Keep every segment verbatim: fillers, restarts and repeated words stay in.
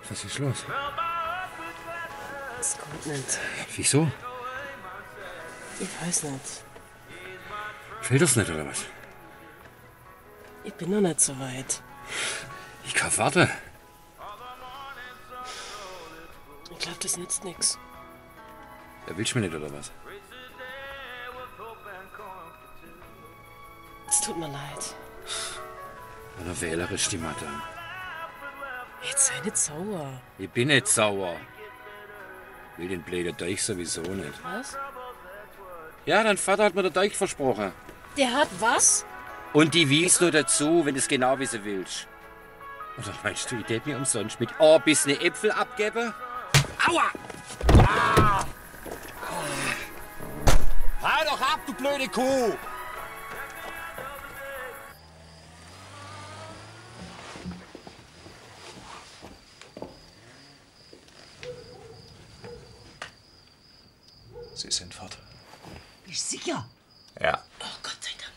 Was ist los? Das kommt nicht. Wieso? Ich weiß nicht. Fällt das nicht, oder was? Ich bin noch nicht so weit. Ich kann warten. Ich glaube, das nützt nichts. Er willst du mir nicht, oder was? Es tut mir leid. Oder wählerisch die Mathe. Jetzt sei nicht sauer. Ich bin nicht sauer. Will den blöden Deich sowieso nicht. Was? Ja, dein Vater hat mir den Deich versprochen. Der hat was? Und die wies nur dazu, wenn du es genau wissen willst. Oder meinst du, ich tät mir umsonst mit ein bisschen Äpfel abgeben? Aua! Ah! Hau doch ab, du blöde Kuh! Sie sind fort. Bist du sicher? Ja. Oh, Gott sei Dank.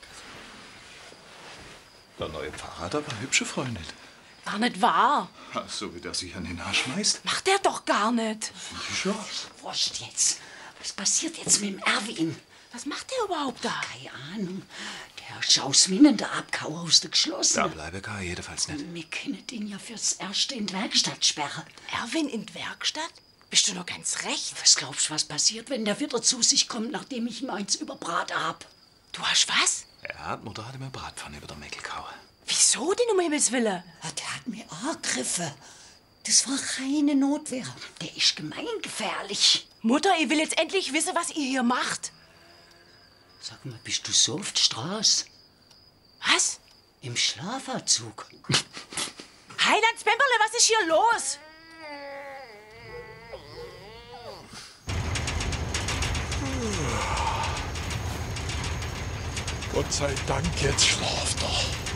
Der neue Pfarrer hat aber eine hübsche Freundin. War nicht wahr. Ach, so wie der sich an den Arsch schmeißt. Macht der doch gar nicht. Sicher? Wurscht jetzt. Was passiert jetzt mit dem Erwin? Was macht der überhaupt da? Keine Ahnung. Der Schausminen, der Abkauer aus der Da Geschlossenen. bleibe gar jedenfalls nicht. Wir können den ja fürs Erste in die Werkstatt sperren. Erwin in die Werkstatt? Bist du noch ganz recht? Was glaubst du, was passiert, wenn der wieder zu sich kommt, nachdem ich ihm eins überbraten hab? Du hast was? Ja, die Mutter hat ihm eine Bratpfanne über der Meckel gehauen. Wieso denn um Himmels Willen? Ja, der hat mir angegriffen. Das war keine Notwehr. Der ist gemeingefährlich. Mutter, ich will jetzt endlich wissen, was ihr hier macht. Sag mal, bist du so auf der Straße? Was? Im Schlafanzug? Heiland Spemberle, was ist hier los? Gott sei Dank, jetzt schlaft er.